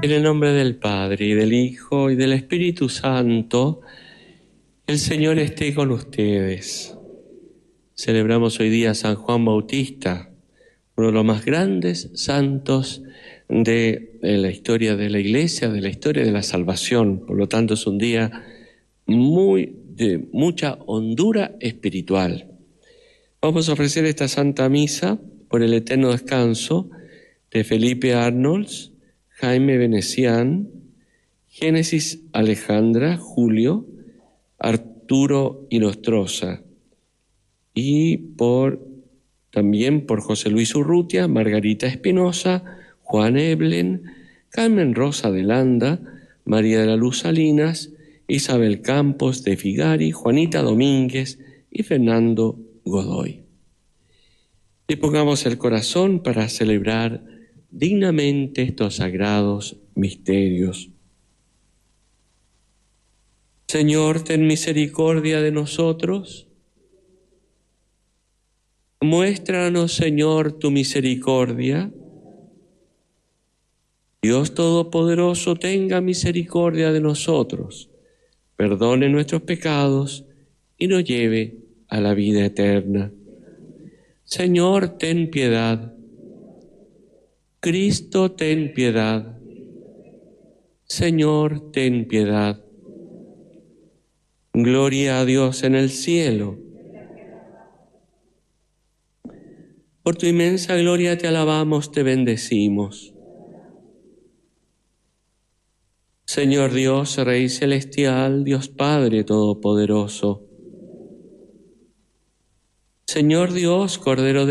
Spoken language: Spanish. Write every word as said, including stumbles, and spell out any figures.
En el nombre del Padre, y del Hijo, y del Espíritu Santo, el Señor esté con ustedes. Celebramos hoy día a San Juan Bautista, uno de los más grandes santos de la historia de la Iglesia, de la historia de la salvación. Por lo tanto, es un día muy, de mucha hondura espiritual. Vamos a ofrecer esta Santa Misa por el eterno descanso de Felipe Arnolds, Jaime Venecián, Génesis Alejandra, Julio, Arturo Inostroza, y por, también por José Luis Urrutia, Margarita Espinosa, Juan Eblen, Carmen Rosa de Landa, María de la Luz Salinas, Isabel Campos de Figari, Juanita Domínguez y Fernando Godoy. Dispongamos el corazón para celebrar dignamente estos sagrados misterios. Señor, ten misericordia de nosotros. Muéstranos, Señor, tu misericordia. Dios Todopoderoso, tenga misericordia de nosotros, perdone nuestros pecados y nos lleve a la vida eterna. Señor, ten piedad. Cristo, ten piedad. Señor, ten piedad. Gloria a Dios en el cielo. Por tu inmensa gloria te alabamos, te bendecimos. Señor Dios, Rey celestial, Dios Padre Todopoderoso. Señor Dios, Cordero de